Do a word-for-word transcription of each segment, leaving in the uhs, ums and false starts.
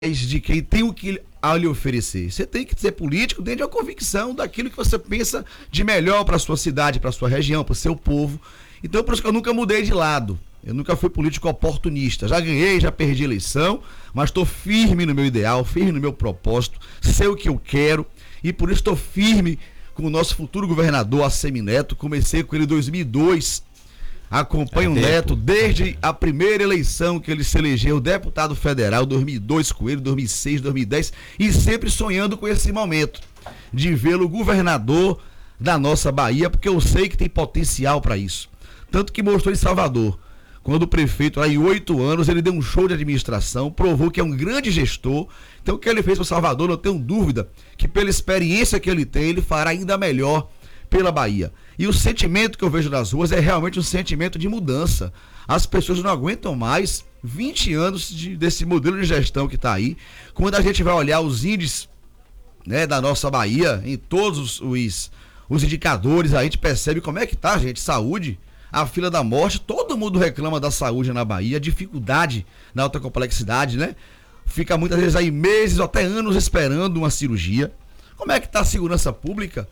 de quem tem o que a lhe oferecer. Você tem que ser político dentro da convicção daquilo que você pensa de melhor para a sua cidade, para a sua região, para o seu povo. Então, por isso que eu nunca mudei de lado. Eu nunca fui político oportunista. Já ganhei, já perdi eleição, mas estou firme no meu ideal, firme no meu propósito, sei o que eu quero e por isso estou firme com o nosso futuro governador, Assemineto. Comecei com ele em dois mil e dois. Acompanho é o Neto desde a primeira eleição que ele se elegeu deputado federal, dois mil e dois com ele, dois mil e seis, dois mil e dez, e sempre sonhando com esse momento de vê-lo governador da nossa Bahia, porque eu sei que tem potencial para isso. Tanto que mostrou em Salvador, quando o prefeito, aí oito anos, ele deu um show de administração, provou que é um grande gestor. Então o que ele fez para Salvador, não tenho dúvida que pela experiência que ele tem, ele fará ainda melhor pela Bahia. E o sentimento que eu vejo nas ruas é realmente um sentimento de mudança. As pessoas não aguentam mais vinte anos de, desse modelo de gestão que está aí. Quando a gente vai olhar os índices, né, da nossa Bahia, em todos os, os, os indicadores, a gente percebe como é que tá, gente. Saúde, a fila da morte, todo mundo reclama da saúde na Bahia, dificuldade na alta complexidade, né? Fica muitas vezes aí meses ou até anos esperando uma cirurgia. Como é que tá a segurança pública?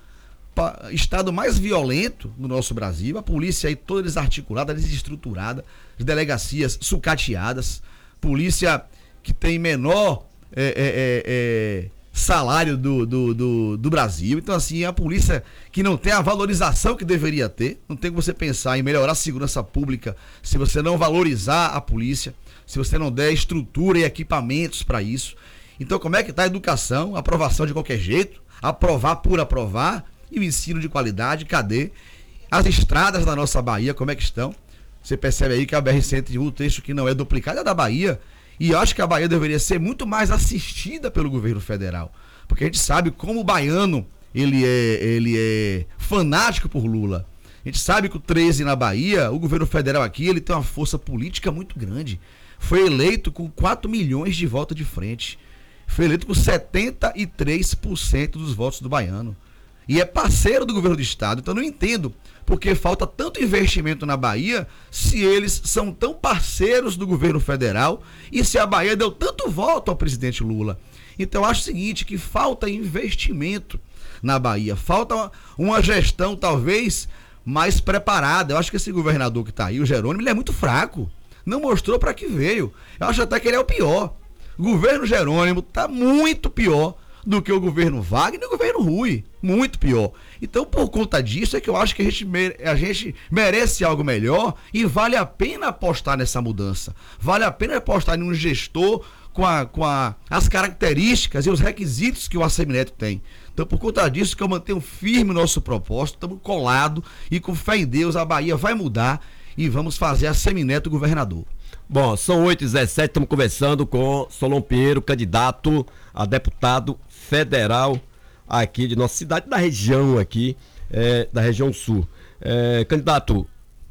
Estado mais violento no nosso Brasil, a polícia aí toda desarticulada, desestruturada, as delegacias sucateadas, polícia que tem menor é, é, é, é, salário do, do, do, do Brasil. Então assim, a polícia que não tem a valorização que deveria ter. Não tem que você pensar em melhorar a segurança pública se você não valorizar a polícia, se você não der estrutura e equipamentos para isso. Então como é que está a educação? Aprovação de qualquer jeito, aprovar por aprovar. E o ensino de qualidade, cadê? As estradas da nossa Bahia, como é que estão? Você percebe aí que a B R cento e um, o trecho que não é duplicado é da Bahia. E eu acho que a Bahia deveria ser muito mais assistida pelo governo federal. Porque a gente sabe como o baiano, ele é, ele é fanático por Lula. A gente sabe que o treze na Bahia, o governo federal aqui, ele tem uma força política muito grande. Foi eleito com quatro milhões de votos de frente. Foi eleito com setenta e três por cento dos votos do baiano. E é parceiro do governo do estado. Então eu não entendo porque falta tanto investimento na Bahia se eles são tão parceiros do governo federal e se a Bahia deu tanto voto ao presidente Lula. Então eu acho o seguinte, que falta investimento na Bahia, falta uma, uma gestão talvez mais preparada. Eu acho que esse governador que está aí, o Jerônimo, ele é muito fraco. Não mostrou para que veio. Eu acho até que ele é o pior. O governo Jerônimo está muito pior do que o governo Wagner e o governo Rui, muito pior. Então, por conta disso, é que eu acho que a gente, mere- a gente merece algo melhor e vale a pena apostar nessa mudança. Vale a pena apostar em um gestor com, a, com a, as características e os requisitos que o Assemineto tem. Então, por conta disso, que eu mantenho firme o nosso propósito, estamos colados e com fé em Deus, a Bahia vai mudar e vamos fazer Assemineto governador. Bom, são oito e dezessete, estamos conversando com Solon Pinheiro, candidato a deputado federal aqui de nossa cidade, da região aqui, é, da região sul. É, candidato,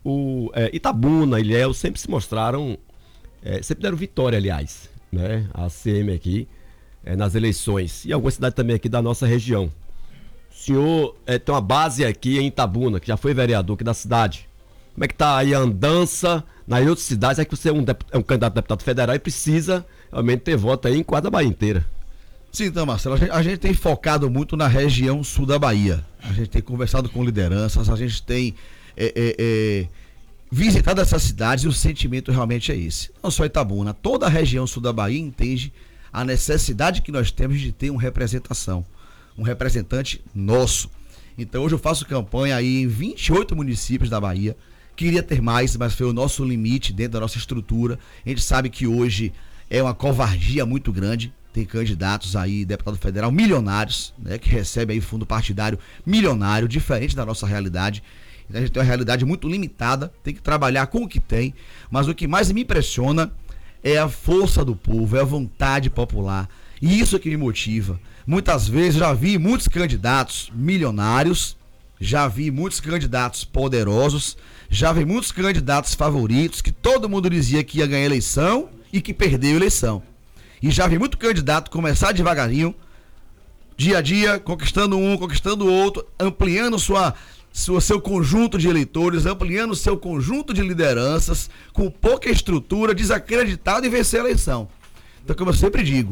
o é, Itabuna, Ilhéus sempre se mostraram, é, sempre deram vitória, aliás, né? A A C M aqui, é, nas eleições, e alguma cidade também aqui da nossa região. O senhor é, tem uma base aqui em Itabuna, que já foi vereador aqui da cidade. Como é que tá aí a andança nas outras cidades? É que você é um, deput- é um candidato a deputado federal e precisa realmente ter voto aí em quadra Bahia inteira. Sim, então, Marcelo, a gente, a gente tem focado muito na região sul da Bahia. A gente tem conversado com lideranças, a gente tem é, é, é, visitado essas cidades e o sentimento realmente é esse. Não só Itabuna, toda a região sul da Bahia entende a necessidade que nós temos de ter uma representação, um representante nosso. Então hoje eu faço campanha aí em vinte e oito municípios da Bahia. Queria ter mais, mas foi o nosso limite dentro da nossa estrutura. A gente sabe que hoje é uma covardia muito grande. Tem candidatos aí, deputado federal, milionários, né, que recebem aí fundo partidário milionário, diferente da nossa realidade. Então a gente tem uma realidade muito limitada, tem que trabalhar com o que tem, mas o que mais me impressiona é a força do povo, é a vontade popular. E isso é que me motiva. Muitas vezes já vi muitos candidatos milionários, já vi muitos candidatos poderosos, já vi muitos candidatos favoritos que todo mundo dizia que ia ganhar eleição e que perdeu a eleição. E já vi muito candidato começar devagarinho, dia a dia, conquistando um, conquistando o outro, ampliando sua, sua, seu conjunto de eleitores, ampliando seu conjunto de lideranças, com pouca estrutura, desacreditado e vencer a eleição. Então, como eu sempre digo,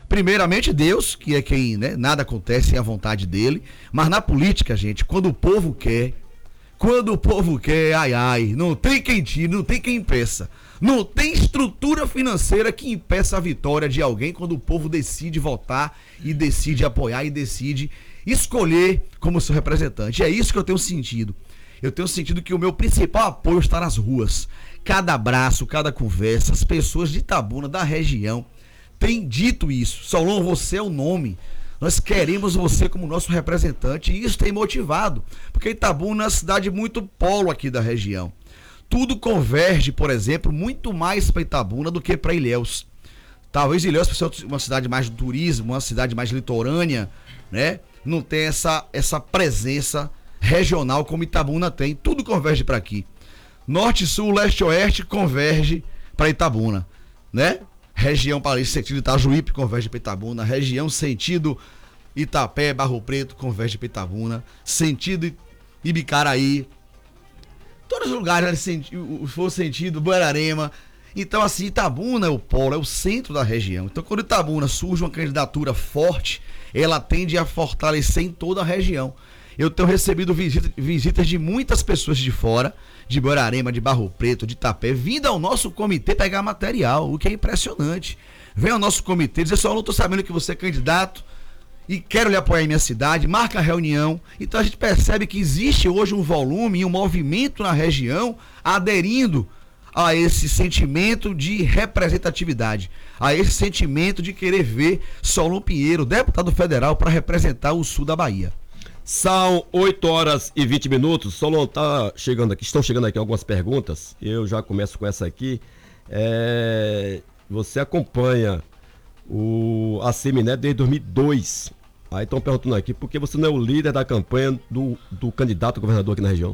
Primeiramente Deus, que é quem, né, nada acontece sem a vontade dele, mas na política, gente, quando o povo quer, quando o povo quer, ai ai, não tem quem tire, não tem quem impeça. Não tem estrutura financeira que impeça a vitória de alguém quando o povo decide votar e decide apoiar e decide escolher como seu representante. É isso que eu tenho sentido. Eu tenho sentido que o meu principal apoio está nas ruas. Cada abraço, cada conversa, as pessoas de Itabuna, da região, têm dito isso. Solon, você é o nome. Nós queremos você como nosso representante e isso tem motivado. Porque Itabuna é uma cidade muito polo aqui da região. Tudo converge, por exemplo, muito mais para Itabuna do que para Ilhéus. Talvez Ilhéus, por ser uma cidade mais de turismo, uma cidade mais litorânea, né? Não tem essa, essa presença regional como Itabuna tem. Tudo converge para aqui. Norte, sul, leste, oeste converge para Itabuna, né? Região Paulista, sentido Itajuípe, converge para Itabuna. Região sentido Itapé, Barro Preto, converge para Itabuna. Sentido Ibicaraí. Todos os lugares, se for sentido, Buerarema. Então, assim, Itabuna é o polo, é o centro da região. Então, quando Itabuna surge uma candidatura forte, ela tende a fortalecer em toda a região. Eu tenho recebido visita, visitas de muitas pessoas de fora, de Buerarema, de Barro Preto, de Itapé, vindo ao nosso comitê pegar material, o que é impressionante. Vem ao nosso comitê dizer, só não estou sabendo que você é candidato e quero lhe apoiar em minha cidade, marca a reunião. Então a gente percebe que existe hoje um volume e um movimento na região aderindo a esse sentimento de representatividade, a esse sentimento de querer ver Solon Pinheiro, deputado federal, para representar o sul da Bahia. São oito horas e vinte minutos. Solon, tá chegando aqui, estão chegando aqui algumas perguntas. Eu já começo com essa aqui. É, você acompanha o Assemineto desde dois mil e dois. Aí estão perguntando aqui, por que você não é o líder da campanha do, do candidato a governador aqui na região?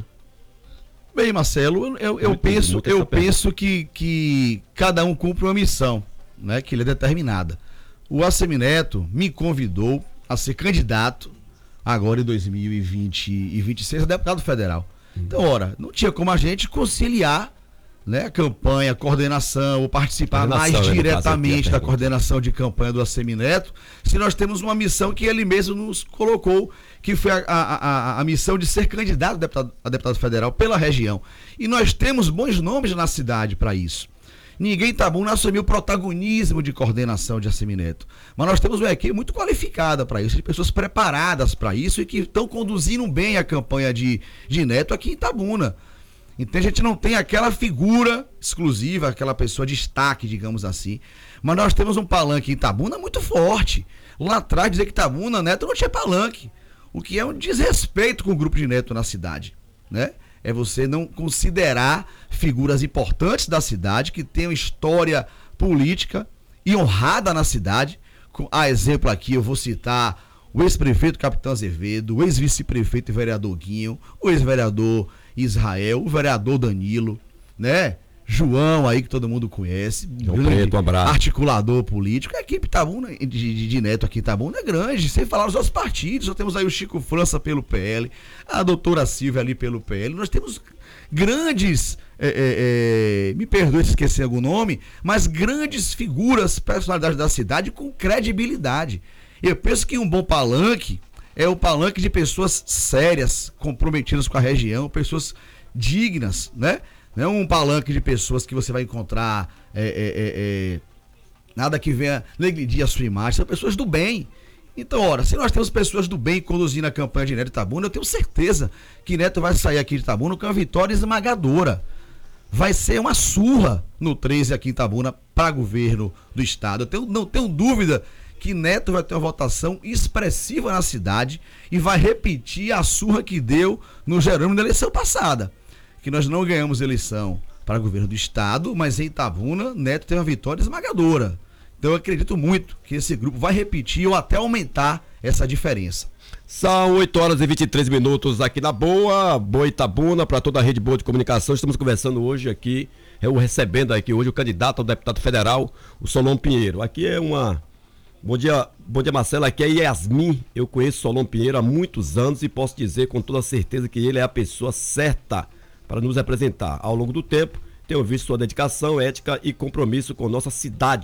Bem, Marcelo, eu, eu penso, eu penso que, que cada um cumpre uma missão, né, que ele é determinada. O Assemineto me convidou a ser candidato agora em dois mil e vinte e vinte e seis a deputado federal. Então, ora, não tinha como a gente conciliar, né, a campanha, a coordenação, ou participar mais diretamente da coordenação de campanha do Assemineto, se nós temos uma missão que ele mesmo nos colocou, que foi a, a, a, a missão de ser candidato a deputado, a deputado federal pela região. E nós temos bons nomes na cidade para isso. Ninguém em Itabuna assumiu o protagonismo de coordenação de Assemineto. Mas nós temos uma equipe muito qualificada para isso, de pessoas preparadas para isso e que estão conduzindo bem a campanha de, de Neto aqui em Itabuna. Então a gente não tem aquela figura exclusiva, aquela pessoa de destaque, digamos assim. Mas nós temos um palanque em Itabuna muito forte. Lá atrás dizer que Itabuna, Neto não tinha palanque. O que é um desrespeito com o grupo de Neto na cidade, né? É você não considerar figuras importantes da cidade, que tenham história política e honrada na cidade. A exemplo aqui, eu vou citar o ex-prefeito Capitão Azevedo, o ex-vice-prefeito e vereador Guinho, o ex-vereador Israel, o vereador Danilo, né? João aí, que todo mundo conhece, João Preto, um abraço. Articulador político. A equipe Itabuna, de, de, de Neto aqui em Itabuna é grande, sem falar os outros partidos. Nós temos aí o Chico França pelo P L, a doutora Silvia ali pelo P L. Nós temos grandes, é, é, é, me perdoe se esquecer algum nome, mas grandes figuras, personalidades da cidade com credibilidade. Eu penso que um bom palanque é o palanque de pessoas sérias, comprometidas com a região, pessoas dignas, né? Não é um palanque de pessoas que você vai encontrar é, é, é, é, nada que venha negredir a sua imagem, são pessoas do bem. Então, ora, se nós temos pessoas do bem conduzindo a campanha de Neto Itabuna, eu tenho certeza que Neto vai sair aqui de Itabuna com uma vitória esmagadora. Vai ser uma surra no treze aqui em Itabuna para governo do estado. Eu tenho, não tenho dúvida que Neto vai ter uma votação expressiva na cidade e vai repetir a surra que deu no Jerônimo na eleição passada. Que nós não ganhamos eleição para governo do estado, mas em Itabuna, Neto tem uma vitória esmagadora. Então eu acredito muito que esse grupo vai repetir ou até aumentar essa diferença. São oito horas e vinte e três minutos aqui na Boa, Boa Itabuna, para toda a rede boa de comunicação. Estamos conversando hoje aqui, eu recebendo aqui hoje o candidato ao deputado federal, o Solon Pinheiro. Aqui é uma... Bom dia, bom dia, Marcelo. Aqui é Yasmin. Eu conheço Solon Pinheiro há muitos anos e posso dizer com toda certeza que ele é a pessoa certa para nos representar. Ao longo do tempo, tenho visto sua dedicação, ética e compromisso com nossa cidade.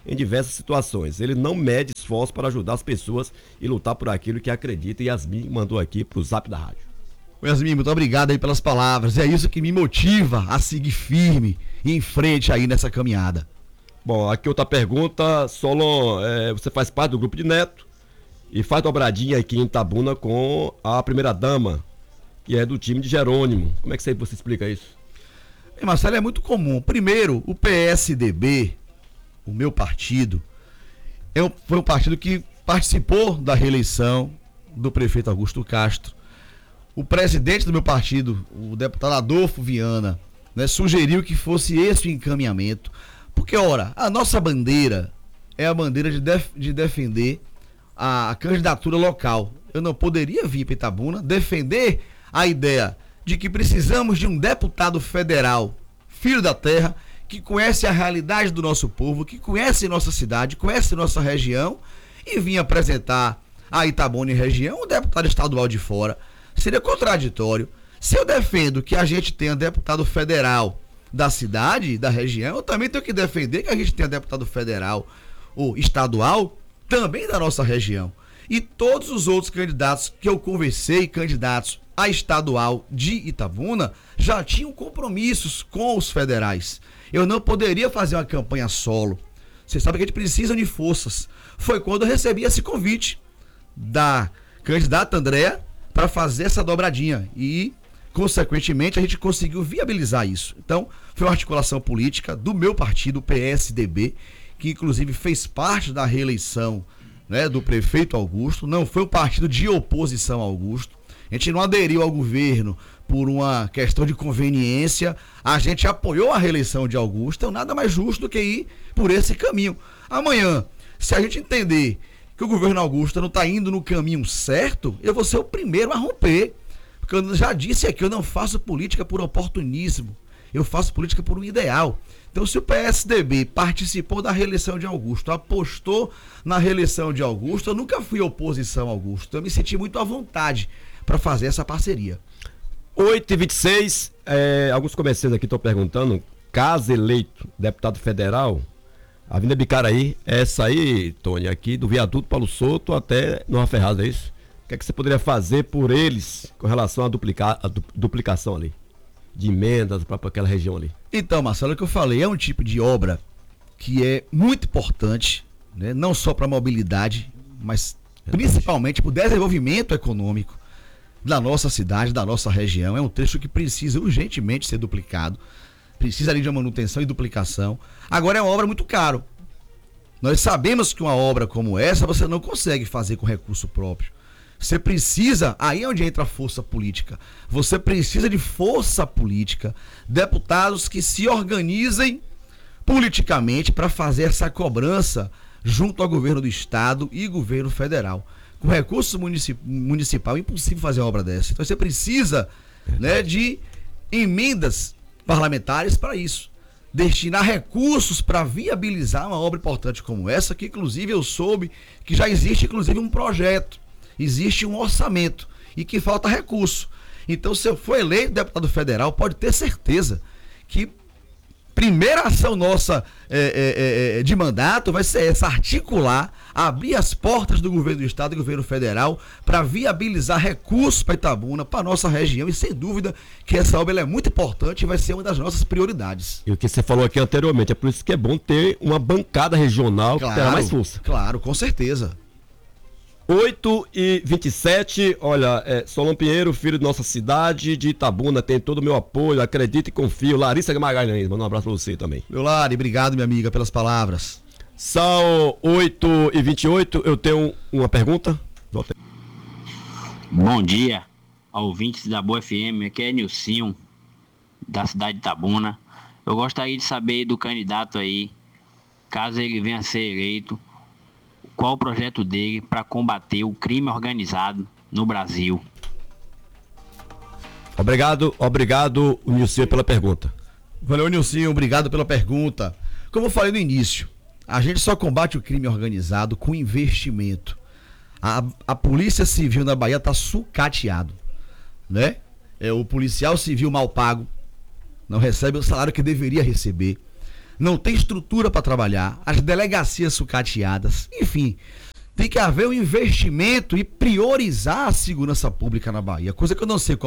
em diversas situações. Ele não mede esforço para ajudar as pessoas e lutar por aquilo que acredita. E Yasmin mandou aqui pro Zap da rádio. Yasmin, muito obrigado aí pelas palavras. É isso que me motiva a seguir firme e em frente aí nessa caminhada. Bom, aqui outra pergunta. Solon, é, você faz parte do grupo de Neto e faz dobradinha aqui em Itabuna com a primeira dama, que é do time de Jerônimo. Como é que você explica isso? Bem, Marcelo, é muito comum. Primeiro, o P S D B, o meu partido, é um, foi um partido que participou da reeleição do prefeito Augusto Castro. O presidente do meu partido, o deputado Adolfo Viana, né, sugeriu que fosse esse o encaminhamento. Porque, ora, a nossa bandeira é a bandeira de, def- de defender a, a candidatura local. Eu não poderia vir para Itabuna defender a ideia de que precisamos de um deputado federal, filho da terra, que conhece a realidade do nosso povo, que conhece nossa cidade, conhece nossa região, e vir apresentar a Itabuna e região um deputado estadual de fora. Seria contraditório. Se eu defendo que a gente tenha deputado federal da cidade, da região, eu também tenho que defender que a gente tenha deputado federal ou estadual também da nossa região. E todos os outros candidatos que eu conversei, candidatos a estadual de Itabuna, já tinham compromissos com os federais. Eu não poderia fazer uma campanha solo. Você sabe que a gente precisa de forças. Foi quando eu recebi esse convite da candidata Andréa para fazer essa dobradinha e, consequentemente, a gente conseguiu viabilizar isso. Então, foi uma articulação política do meu partido, o P S D B, que inclusive fez parte da reeleição, né, do prefeito Augusto. Não foi um partido de oposição a Augusto. A gente não aderiu ao governo por uma questão de conveniência. A gente apoiou a reeleição de Augusto. Então, nada mais justo do que ir por esse caminho. Amanhã, se a gente entender que o governo Augusto não está indo no caminho certo, eu vou ser o primeiro a romper. Porque eu já disse aqui, eu não faço política por oportunismo. Eu faço política por um ideal. Então, se o P S D B participou da reeleição de Augusto, apostou na reeleição de Augusto, eu nunca fui oposição a Augusto. Eu me senti muito à vontade para fazer essa parceria. oito e vinte e seis, é, alguns comerciantes aqui estão perguntando, caso eleito deputado federal, a Avenida Bicaraí, essa aí, Tony, aqui do viaduto Paulo Souto até Nova Ferraz, é isso? O que é que você poderia fazer por eles com relação à, duplica, à du, duplicação ali? De emendas para aquela região ali? Então, Marcelo, o que eu falei, é um tipo de obra que é muito importante, né? Não só para a mobilidade, mas principalmente para o desenvolvimento econômico da nossa cidade, da nossa região. É um trecho que precisa urgentemente ser duplicado, precisa ali de uma manutenção e duplicação. Agora é uma obra muito caro. Nós sabemos que uma obra como essa você não consegue fazer com recurso próprio. Você precisa, aí é onde entra a força política. Você precisa de força política, deputados que se organizem politicamente para fazer essa cobrança junto ao governo do estado e governo federal. Com recurso municip, municipal é impossível fazer uma obra dessa. Então você precisa, né, de emendas parlamentares para isso. Destinar recursos para viabilizar uma obra importante como essa, que inclusive eu soube que já existe inclusive um projeto. Existe um orçamento e que falta recurso. Então, se eu for eleito deputado federal, pode ter certeza que primeira ação nossa é, é, é, de mandato vai ser essa, articular, abrir as portas do governo do estado e do governo federal para viabilizar recursos para Itabuna, para a nossa região, e sem dúvida que essa obra é muito importante e vai ser uma das nossas prioridades. E o que você falou aqui anteriormente, é por isso que é bom ter uma bancada regional, claro, que tenha mais força. Claro, com certeza. oito e vinte e sete, olha, é, Solon Pinheiro, filho de nossa cidade, de Itabuna, tem todo o meu apoio, acredito e confio. Larissa Magalhães, manda um abraço pra você também. Meu Lari, obrigado, minha amiga, pelas palavras. São oito e vinte e oito, eu tenho uma pergunta. Bom dia, ouvintes da Boa F M, aqui é Nilcinho, da cidade de Itabuna. Eu gostaria de saber do candidato aí, caso ele venha a ser eleito, qual o projeto dele para combater o crime organizado no Brasil. Obrigado, obrigado, Nilcinho, pela pergunta. Valeu, Nilcinho, obrigado pela pergunta. Como eu falei no início, a gente só combate o crime organizado com investimento. A, a Polícia Civil na Bahia está sucateado, né? É, o policial civil mal pago, não recebe o salário que deveria receber. não tem estrutura para trabalhar, as delegacias sucateadas, enfim, tem que haver um investimento e priorizar a segurança pública na Bahia, coisa que eu não sei qual